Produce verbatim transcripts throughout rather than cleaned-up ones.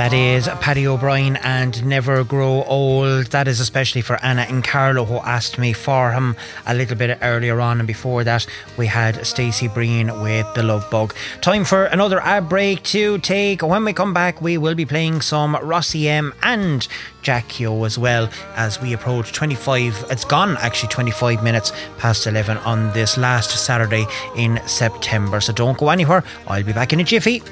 That is Paddy O'Brien and Never Grow Old. That is especially for Anna and Carlo, who asked me for him a little bit earlier on, and before that we had Stacey Breen with The Love Bug. Time for another ad break to take. When we come back, we will be playing some Rossi M and Jack Keogh as well, as we approach twenty-five, it's gone actually twenty-five minutes past eleven on this last Saturday in September. So don't go anywhere, I'll be back in a jiffy.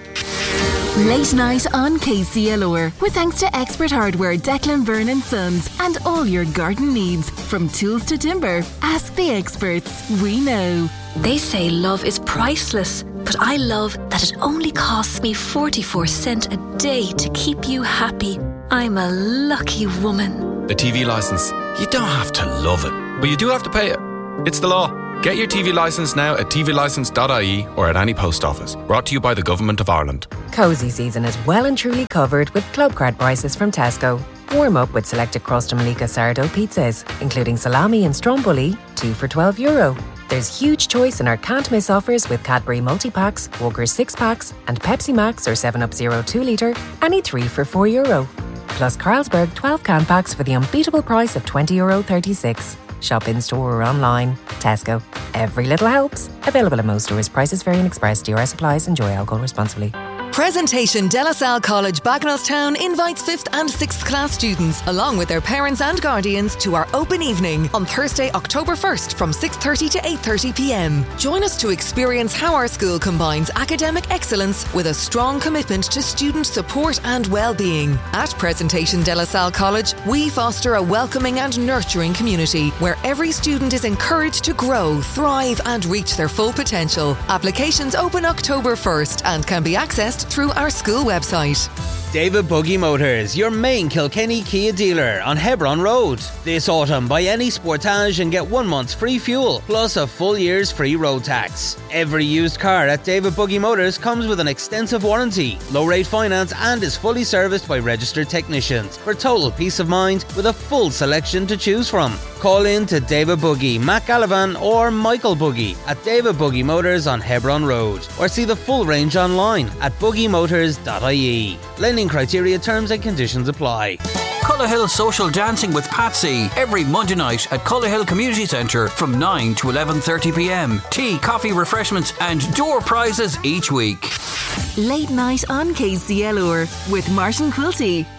Late night on K C L R, with thanks to Expert Hardware, Declan Byrne and Sons, and all your garden needs, from tools to timber. Ask the experts, we know. They say love is priceless, but I love that it only costs me forty-four cents a day to keep you happie. I'm a lucky woman. The T V licence, you don't have to love it, but you do have to pay it. It's the law. Get your T V licence now at t v licence dot I E or at any post office. Brought to you by the Government of Ireland. Cosy season is well and truly covered with club card prices from Tesco. Warm up with selected Crosta Malika sourdough pizzas, including salami and stromboli, two for twelve euro. There's huge choice in our can't miss offers with Cadbury multi-packs, Walker's six packs, and Pepsi Max or seven up Zero two litre, any three for four euro. Plus Carlsberg twelve can packs for the unbeatable price of twenty euro thirty-six. Shop in store or online. Tesco. Every little helps. Available at most stores. Prices vary and express. D R S applies. Enjoy alcohol responsibly. Presentation De La Salle College, Bagenalstown invites fifth and sixth class students, along with their parents and guardians, to our open evening on Thursday, October first from six thirty to eight thirty p m. Join us to experience how our school combines academic excellence with a strong commitment to student support and well-being. At Presentation De La Salle College, we foster a welcoming and nurturing community where every student is encouraged to grow, thrive and reach their full potential. Applications open October first and can be accessed through our school website. David Buggy Motors, your main Kilkenny Kia dealer on Hebron Road. This autumn, buy any Sportage and get one month's free fuel, plus a full year's free road tax. Every used car at David Buggy Motors comes with an extensive warranty, low-rate finance, and is fully serviced by registered technicians for total peace of mind with a full selection to choose from. Call in to David Buggy, Matt Gallivan or Michael Buggy at David Buggy Motors on Hebron Road, or see the full range online at buggy motors dot I E. Lending criteria, terms and conditions apply. Cullerhill Social Dancing with Patsy every Monday night at Cullerhill Community Centre from nine to eleven thirty p m. Tea, coffee, refreshments and door prizes each week. Late night on K C L R with Martin Quilty.